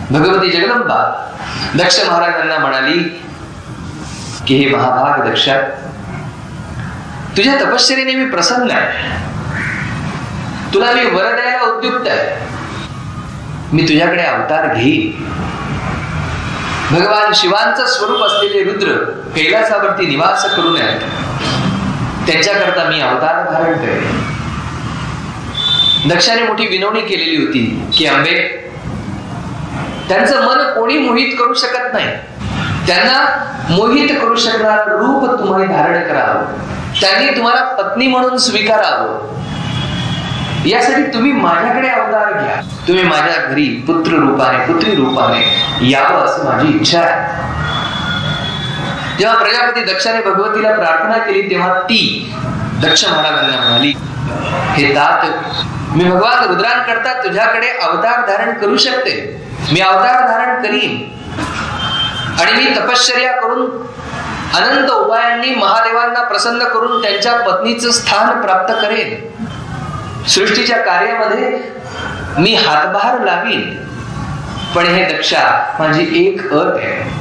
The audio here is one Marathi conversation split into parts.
भगवती जगदंबा दक्ष महाराजांना म्हणाली की हे महाभाग दक्षा, तुझ्या तपश्चर्येने मी प्रसन्न आहे, तुला मी वर द्यायला उद्युक्त आहे, मी तुझ्याकडे अवतार घेईन. भगवान शिवांचं स्वरूप असलेले रुद्र कैलासावरती निवास करू नयेत, त्यांच्याकरता मी अवतार धारण करेन. दक्षाने मोठी विनवणी केलेली होती की अंबे, त्यांचं मन कोणी मोहित करू शकत नाही, त्यांना मोहित करू शकणार रूप तुम्हाला धारण करावं, त्यांनी तुम्हाला पत्नी म्हणून स्वीकारावं, यासाठी तुम्ही माझ्याकडे अवतार घ्या, तुम्ही माझ्या घरी पुत्र रूपाने पुत्री रूपाने यावं असं माझी इच्छा आहे. जेव्हा प्रजापती दक्षाने भगवतीला प्रार्थना केली तेव्हा ती दक्ष महाराजांना म्हणाली, हे तात, मी भगवान रुद्रांकरता तुझ्याकडे अवतार धारण करू शकते, मी अवतार धारण करीन आणि मी तपश्चर्या करून अनंत उपायांनी महादेवांना प्रसन्न करून त्यांच्या पत्नीचं स्थान प्राप्त करेन. सृष्टीच्या कार्यामध्ये मी हातभार लावीन. पण हे दक्षा, माझी एक अट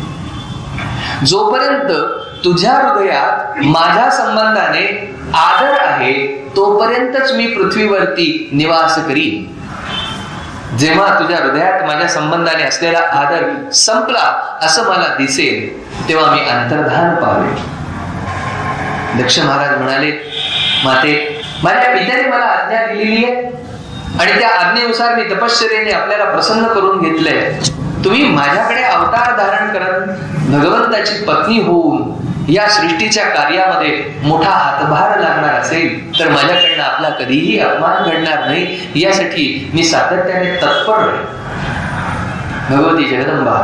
आहे, जोपर्यंत तुझ्या हृदयात माझ्या संबंधाने आदर आहे तोपर्यंतच मी पृथ्वीवरती निवास करीन. जेव्हा तुझ्या हृदयात माझ्या संबंधाने असलेला आदर संपला असं मला दिसेल तेव्हा मी अंतर्धान पावेन. दक्ष महाराज म्हणाले, माते, माझ्या पित्याने मला आज्ञा दिलेली आहे आणि त्या आज्ञेनुसार मी तपश्चर्येने आपल्याला प्रसन्न करून घेतलंय. तुम्ही माझ्याकडे अवतार धारण करत भगवंताची पत्नी होऊन या सृष्टीच्या कार्यामध्ये मोठा हातभार लागणार असेल तर माझ्याकडनं आपला कधीही अपमान घडणार नाही, यासाठी मी सातत्याने तत्पर आहे. भगवती जगदंबा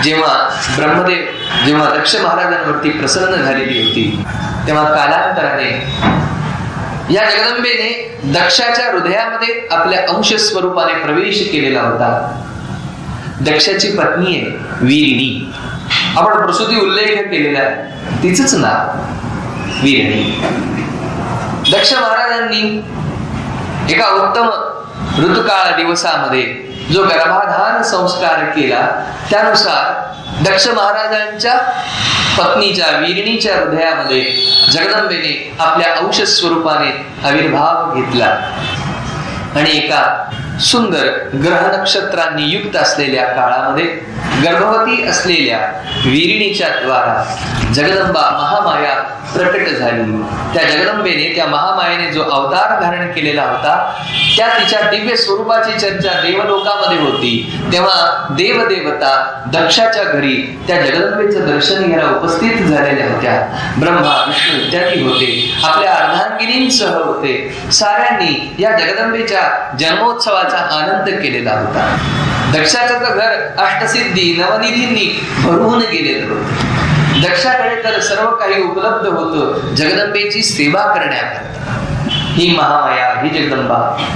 जेव्हा दक्ष महाराजांवरती प्रसन्न झालेली होती तेव्हा कालांतराने या जगदंबेने दक्षाच्या हृदयामध्ये आपल्या अंश स्वरूपाने प्रवेश केलेला होता. दक्षाची पत्नी आहे वीरिणी. आपण प्रसूती उल्लेख केलेला आहे, तिचंच नाव वीरिणी. दक्ष महाराजांनी एका उत्तम ऋतुकाळ दिवसामध्ये जो गर्भाधान संस्कार केला त्यानुसार दक्ष महाराजांच्या पत्नीच्या वीरिणीच्या हृदयामध्ये जगदंबेने आपल्या अंश स्वरूपाने आविर्भाव घेतला आणि एका सुंदर ग्रह नक्षत्रांनी युक्त असलेल्या काळामध्ये गर्भवती असलेल्या वीरिणीच्या द्वारा जगदंबा महामाया प्रकट झाली. त्या जगदंबेने, त्या महामायेने जो अवतार धारण केलेला होता त्या तिच्या दिव्य स्वरूपाची चर्चा देवलोकामध्ये होती. तेव्हा देवदेवता दक्षाच्या घरी त्या जगदंबेचं दर्शन घ्यायला उपस्थित झालेल्या होत्या. ब्रह्मा विष्णू इत्यादी होते, आपल्या अर्धांगिनींसह होते. साऱ्यांनी या जगदंबेच्या जन्मोत्सवाचा आनंद केलेला होता. दक्षाचं तर घर अष्टसिद्धी नवनिधींनी भरून गेलेलं होतं. दक्षाकडे तर सर्व काही उपलब्ध होतं जगदंबेची सेवा करण्याकरता. ही महामाया, ही जगदंबा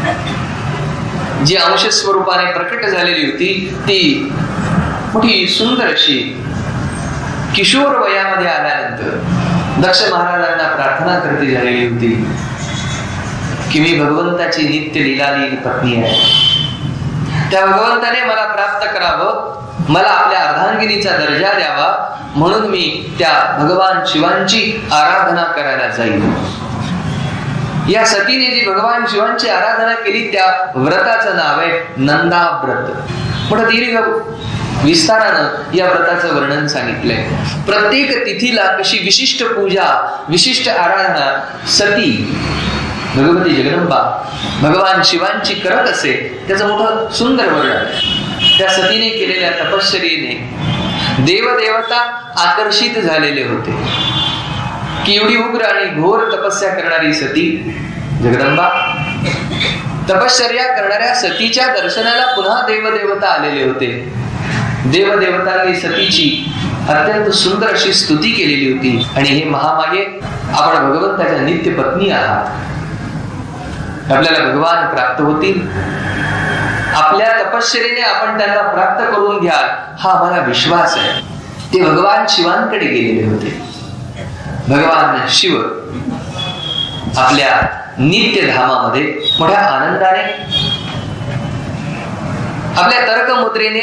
जी अंश स्वरूपाने प्रकट झालेली होती ती मोठी सुंदर अशी किशोर वयामध्ये आल्यानंतर दक्ष महाराजांना प्रार्थना करते झालेली होती की मी भगवंताची नित्य लीलालीन पत्नी आहे. त्या भगवंताने मला प्राप्त करावं, मला आपल्या अर्धांगिनीचा दर्जा द्यावा, म्हणून मी त्या भगवान शिवांची आराधना करायला जाईल. या सतीने जी भगवान शिवांची आराधना केली त्या व्रताचं नाव आहे नंदा व्रत. मोठं दीर्घ विस्तारानं या व्रताचं वर्णन सांगितलंय. प्रत्येक तिथीला कशी विशिष्ट पूजा, विशिष्ट आराधना सती भगवती जगदंबा भगवान शिवांची करत असे त्याचं मोठं सुंदर वर्णन. त्या सतीने केलेल्या तपश्चर्येने देवदेवता आकर्षित झालेले होते की एवढी उग्र आणि घोर तपस्या करणारी सती जगदंबा, तपश्चर्या करणाऱ्या सतीच्या दर्शनाला पुन्हा देवदेवता आलेले होते. देवदेवतांनी सतीची अत्यंत सुंदर अशी स्तुती केलेली होती आणि हे महामाये, आपण भगवंताच्या नित्य पत्नी आहात, आपल्याला भगवान प्राप्त होतील, आपल्या तपश्चर्येने आपण त्यांना प्राप्त करून घ्याल हा आम्हाला विश्वास आहे. ते भगवान शिवांकडे गेलेले होते. भगवान शिव आपल्या नित्य धामामध्ये मोठ्या आनंदाने आपल्या तर्कमुद्रेने